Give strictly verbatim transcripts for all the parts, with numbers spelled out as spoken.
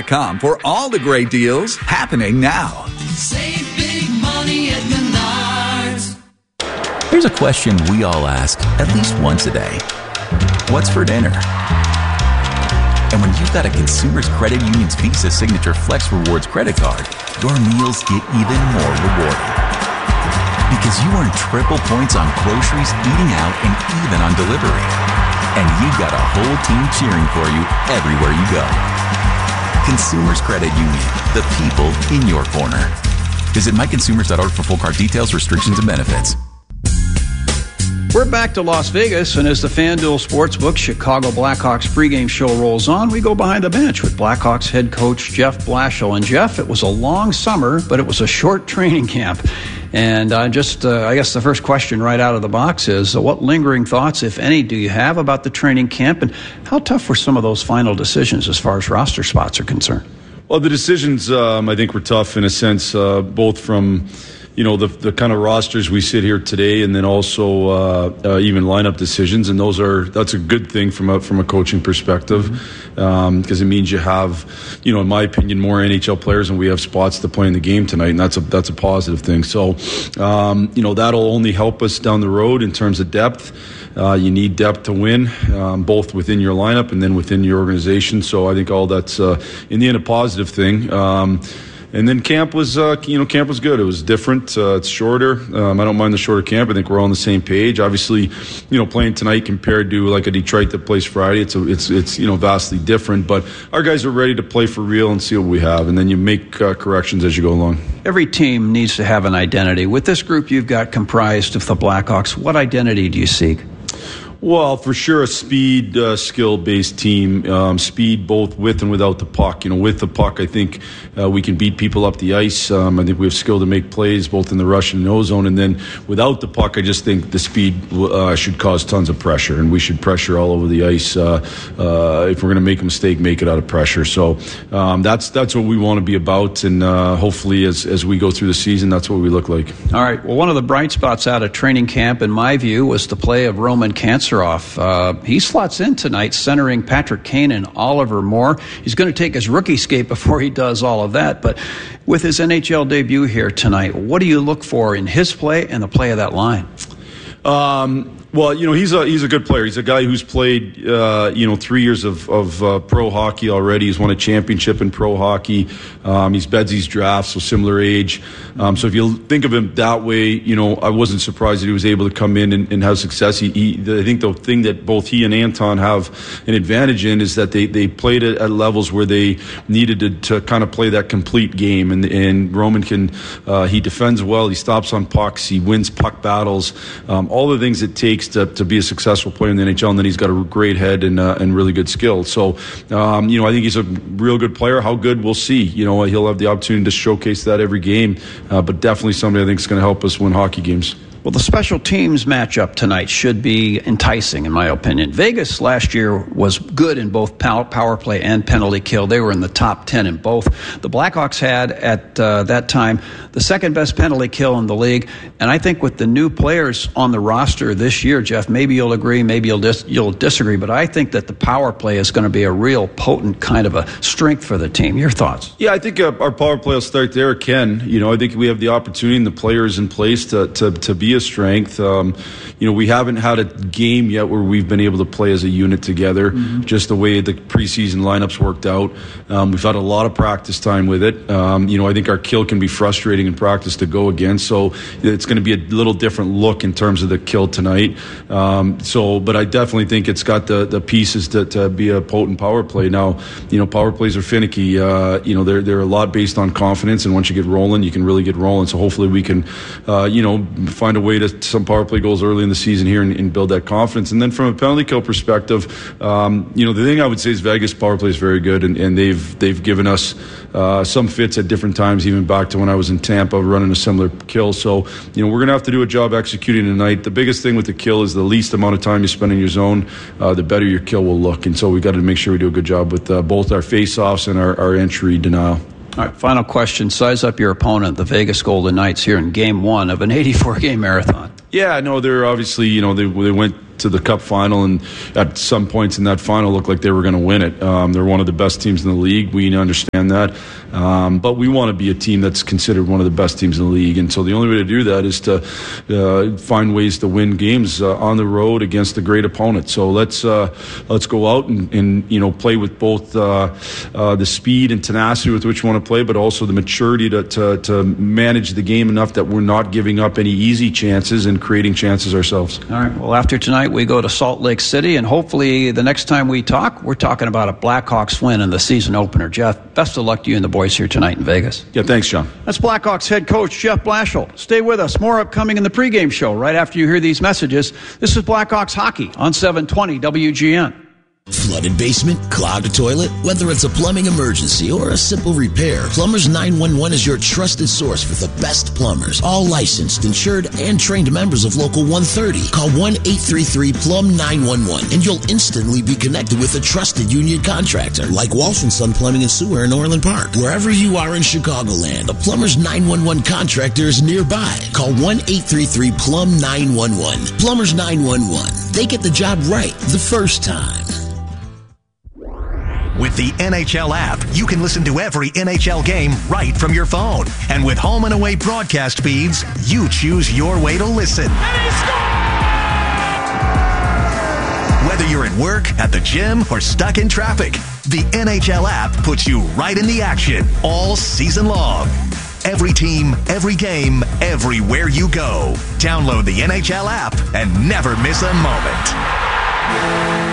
dot com for all the great deals happening now. Save big money at Menards. Here's a question we all ask at least once a day. What's for dinner? And when you've got a Consumers Credit Union's Visa Signature Flex Rewards credit card, your meals get even more rewarding. Because you earn triple points on groceries, eating out, and even on delivery. And you've got a whole team cheering for you everywhere you go. Consumers Credit Union, the people in your corner. Visit my consumers dot org for full card details, restrictions, and benefits. We're back to Las Vegas, and as the FanDuel Sportsbook Chicago Blackhawks pregame show rolls on, we go behind the bench with Blackhawks head coach Jeff Blashill. And Jeff, it was a long summer, but it was a short training camp. And uh, just, uh, I guess the first question right out of the box is, uh, what lingering thoughts, if any, do you have about the training camp, and how tough were some of those final decisions as far as roster spots are concerned? Well, the decisions, um, I think, were tough in a sense, uh, both from you know, the the kind of rosters we sit here today, and then also uh, uh, even lineup decisions, and those are that's a good thing from a from a coaching perspective, because mm-hmm. um, it means you have, you know, in my opinion, more N H L players, and we have spots to play in the game tonight, and that's a that's a positive thing. So, um, you know, that'll only help us down the road in terms of depth. Uh, you need depth to win, um, both within your lineup and then within your organization. So I think all that's uh, in the end a positive thing. Um, And then camp was, uh, you know, camp was good. It was different. Uh, it's shorter. Um, I don't mind the shorter camp. I think we're all on the same page. Obviously, you know, playing tonight compared to like a Detroit that plays Friday, it's a, it's it's you know vastly different. But our guys are ready to play for real and see what we have, and then you make uh, corrections as you go along. Every team needs to have an identity. With this group you've got comprised of the Blackhawks, what identity do you seek? Well, for sure, a speed, uh, skill-based team. Um, speed both with and without the puck. You know, with the puck, I think uh, we can beat people up the ice. Um, I think we have skill to make plays both in the rush and no zone. And then without the puck, I just think the speed uh, should cause tons of pressure, and we should pressure all over the ice. Uh, uh, if we're going to make a mistake, make it out of pressure. So um, that's that's what we want to be about, and uh, hopefully, as as we go through the season, that's what we look like. All right. Well, one of the bright spots out of training camp, in my view, was the play of Roman Cancer. Off. Uh, he slots in tonight, centering Patrick Kane and Oliver Moore. He's going to take his rookie skate before he does all of that. But with his N H L debut here tonight, what do you look for in his play and the play of that line? Um, well, you know, he's a he's a good player. He's a guy who's played, uh, you know, three years of, of uh, pro hockey already. He's won a championship in pro hockey. Um, he's Bedsy's draft, so similar age. Um, so if you think of him that way, you know, I wasn't surprised that he was able to come in and, and have success. He, he, I think the thing that both he and Anton have an advantage in is that they, they played at, at levels where they needed to, to kind of play that complete game. And, and Roman can, uh, he defends well, he stops on pucks, he wins puck battles, um, all the things it takes To, to be a successful player in the N H L, and then he's got a great head and uh, and really good skill. So, um, you know, I think he's a real good player. How good, we'll see. You know, he'll have the opportunity to showcase that every game, uh, but definitely somebody I think is going to help us win hockey games. Well, the special teams matchup tonight should be enticing, in my opinion. Vegas last year was good in both power play and penalty kill. They were in the top ten in both. The Blackhawks had, at uh, that time, the second best penalty kill in the league. And I think with the new players on the roster this year, Jeff, maybe you'll agree, maybe you'll dis- you'll disagree, but I think that the power play is going to be a real potent kind of a strength for the team. Your thoughts? Yeah, I think uh, our power play will start there, Ken. You know, I think we have the opportunity and the players in place to to, to be a strength. Um, you know, we haven't had a game yet where we've been able to play as a unit together, mm-hmm. just the way the preseason lineups worked out. Um, we've had a lot of practice time with it. Um, you know, I think our kill can be frustrating in practice to go against, so it's going to be a little different look in terms of the kill tonight. Um, so, but I definitely think it's got the, the pieces to, to be a potent power play. Now, you know, power plays are finicky. Uh, you know, they're, they're a lot based on confidence, and once you get rolling, you can really get rolling. So hopefully we can, uh, you know, find a way to some power play goals early in the season here and, and build that confidence. And then from a penalty kill perspective, um, you know, the thing I would say is Vegas power play is very good, and, and they've they've given us uh, some fits at different times, even back to when I was in Tampa running a similar kill. So, you know, we're going to have to do a job executing tonight. The biggest thing with the kill is the least amount of time you spend in your zone, uh, the better your kill will look. And so we got to make sure we do a good job with uh, both our face-offs and our, our entry denial. All right, final question. Size up your opponent, the Vegas Golden Knights, here in game one of an eighty-four game marathon. Yeah, no, they're obviously, you know, they they went to the Cup final, and at some points in that final looked like they were going to win it. Um, they're one of the best teams in the league. We understand that. Um, but we want to be a team that's considered one of the best teams in the league. And so the only way to do that is to uh, find ways to win games uh, on the road against a great opponent. So let's uh, let's go out and, and you know play with both uh, uh, the speed and tenacity with which we want to play, but also the maturity to, to, to manage the game enough that we're not giving up any easy chances and creating chances ourselves. All right. Well, after tonight, we go to Salt Lake City, and hopefully the next time we talk, we're talking about a Blackhawks win in the season opener. Jeff, best of luck to you and the boys here tonight in Vegas. Yeah, thanks, John. That's Blackhawks head coach Jeff Blashill. Stay with us. More upcoming in the pregame show right after you hear these messages. This is Blackhawks hockey on seven twenty W G N. Flooded basement, clogged toilet, whether it's a plumbing emergency or a simple repair, Plumbers nine one one is your trusted source for the best plumbers. All licensed, insured, and trained members of Local one thirty. Call one eight three three plumb nine one one and you'll instantly be connected with a trusted union contractor like Walsh and Son Plumbing and Sewer in Orland Park. Wherever you are in Chicagoland, a Plumbers nine one one contractor is nearby. Call one eight three three plumb nine one one. Plumbers nine one one. They get the job right the first time. With the N H L app, you can listen to every N H L game right from your phone. And with home and away broadcast feeds, you choose your way to listen. And he scores! Whether you're at work, at the gym, or stuck in traffic, the N H L app puts you right in the action all season long. Every team, every game, everywhere you go. Download the N H L app and never miss a moment.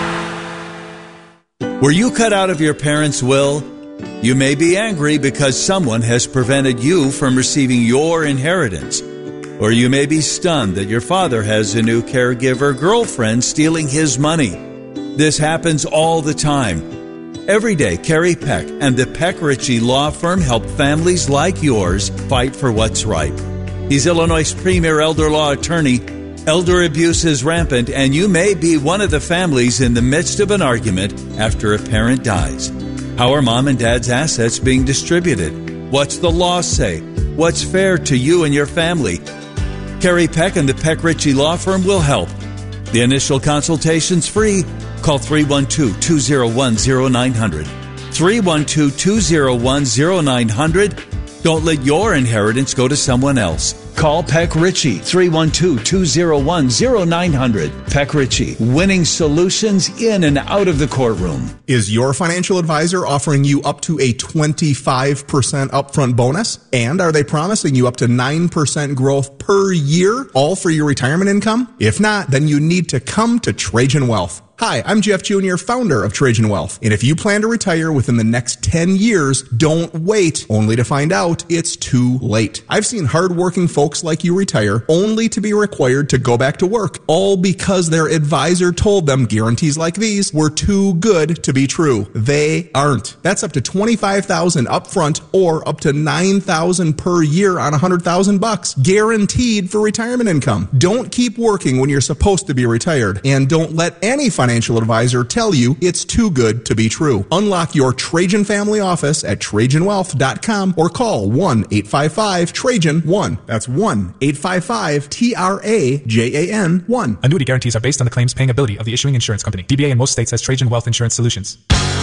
Were you cut out of your parents' will? You may be angry because someone has prevented you from receiving your inheritance. Or you may be stunned that your father has a new caregiver girlfriend stealing his money. This happens all the time. Every day, Kerry Peck and the Peck Ritchie Law Firm help families like yours fight for what's right. He's Illinois' premier elder law attorney. Elder abuse is rampant, and you may be one of the families in the midst of an argument after a parent dies. How are mom and dad's assets being distributed? What's the law say? What's fair to you and your family? Kerry Peck and the Peck Ritchie Law Firm will help. The initial consultation's free. Call three one two, two oh one, oh nine hundred. three one two, two oh one, oh nine hundred. Don't let your inheritance go to someone else. Call Peck Ritchie, three one two, two oh one, oh nine hundred. Peck Ritchie, winning solutions in and out of the courtroom. Is your financial advisor offering you up to a twenty-five percent upfront bonus? And are they promising you up to nine percent growth per year, all for your retirement income? If not, then you need to come to Trajan Wealth. Hi, I'm Jeff Junior, founder of Trajan Wealth. And if you plan to retire within the next ten years, don't wait only to find out it's too late. I've seen hardworking folks like you retire only to be required to go back to work, all because their advisor told them guarantees like these were too good to be true. They aren't. That's up to twenty-five thousand dollars upfront or up to nine thousand dollars per year on one hundred thousand bucks, guaranteed for retirement income. Don't keep working when you're supposed to be retired, and don't let any financial Financial advisor tell you it's too good to be true. Unlock your Trajan family office at Trajan Wealth dot com or call one eight five five Trajan one. That's one eight five five T R A J A N one. Annuity guarantees are based on the claims paying ability of the issuing insurance company. D B A in most states has Trajan Wealth Insurance Solutions.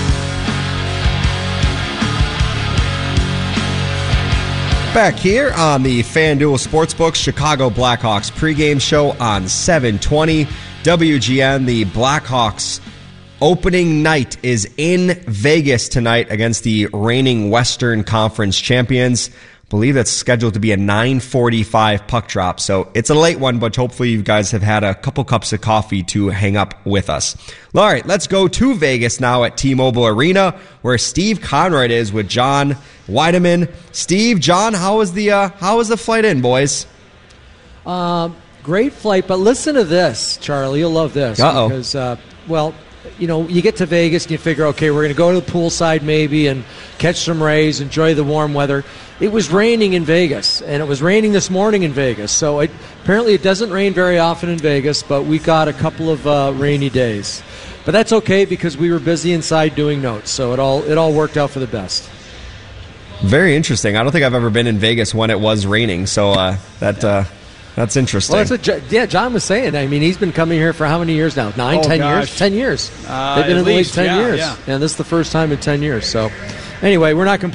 Back here on the FanDuel Sportsbook Chicago Blackhawks pregame show on seven twenty W G N. The Blackhawks opening night is in Vegas tonight against the reigning Western Conference champions. I believe that's scheduled to be a nine forty-five puck drop, so it's a late one, but hopefully you guys have had a couple cups of coffee to hang up with us. All right, let's go to Vegas now at T-Mobile Arena, where Steve Conrad is with John Weideman. Steve, John, how was the uh, how was the flight in, boys? Um. Great flight, but listen to this, Charlie. You'll love this. Uh-oh. Because, uh, well, you know, you get to Vegas and you figure, okay, we're going to go to the poolside maybe and catch some rays, enjoy the warm weather. It was raining in Vegas, and it was raining this morning in Vegas. So it, apparently it doesn't rain very often in Vegas, but we got a couple of uh, rainy days. But that's okay because we were busy inside doing notes, so it all it all worked out for the best. Very interesting. I don't think I've ever been in Vegas when it was raining, so uh, that... Uh, That's interesting. Well, that's what, yeah, John was saying. I mean, he's been coming here for how many years now? Nine, Oh, ten gosh. years? Ten years. Uh, They've been at in the league least, ten yeah, years. yeah. And this is the first time in ten years. So, anyway, we're not complaining.